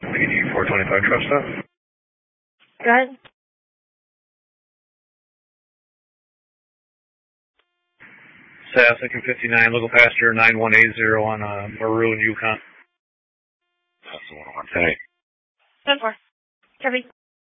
PD 425 truck stop. Go ahead. SAS Lincoln 59, local passenger 9180 on Maroon, Yukon. That's the 101. 10-4. Copy.